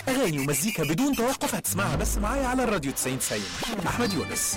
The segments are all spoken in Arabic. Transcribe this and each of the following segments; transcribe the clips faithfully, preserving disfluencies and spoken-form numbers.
اغاني ومزيكا بدون توقف هتسمعها بس معايا على الراديو تسعين تسعين. احمد يونس.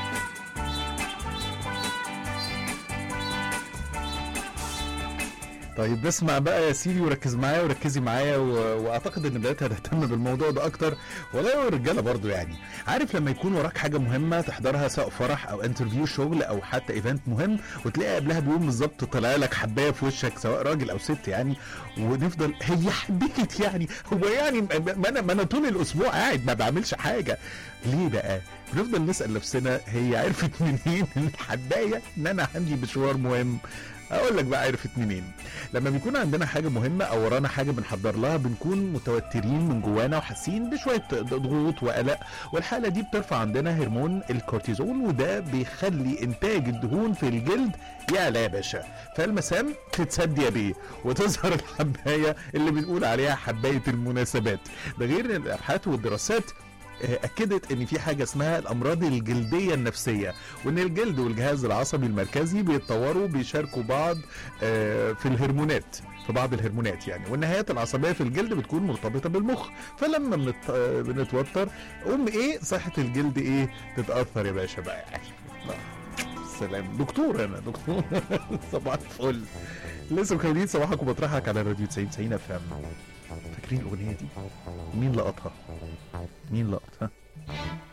طيب اسمع بقى يا سيدي وركز معايا وركزي معايا و... واعتقد ان البنات هتهتم بالموضوع ده اكتر ولا الرجاله برضو. يعني عارف لما يكون وراك حاجه مهمه تحضرها سواء فرح او انترفيو شغل او حتى ايفنت مهم وتلاقي قبلها بيوم بالظبط طالع لك حبايه في وشك سواء راجل او ست يعني ونفضل هي حبيت يعني هو يعني ما انا ما انا طول الاسبوع قاعد ما بعملش حاجه ليه بقى؟ بنفضل نسال نفسنا هي عرفت منين الحبايه ان انا عندي مشوار مهم؟ اقول لك بقى عرفت منين. لما بيكون عندنا حاجه مهمه او ورانا حاجه بنحضر لها بنكون متوترين من جوانا وحاسين بشويه ضغوط وقلق، والحاله دي بترفع عندنا هرمون الكورتيزول وده بيخلي انتاج الدهون في الجلد يعلى يا باشا، فالمسام تتسد يا بيه وتظهر الحبايه اللي بنقول عليها حبايه المناسبات. ده غير الابحاث والدراسات اكدت ان في حاجه اسمها الامراض الجلديه النفسيه، وان الجلد والجهاز العصبي المركزي بيتطوروا بيشاركوا بعض في الهرمونات في بعض الهرمونات يعني، والنهايات العصبيه في الجلد بتكون مرتبطه بالمخ، فلما بنت... بنتوتر ام ايه صحه الجلد ايه تتاثر يا باشا بقى يعني. سلام دكتور انا دكتور. صباح الفل. لسه مخلين صباحك وبطرحك على الراديو تسعين تسعين اف ام. فاكرين الاغنيه دي؟ مين لقطها؟ مين لقطها؟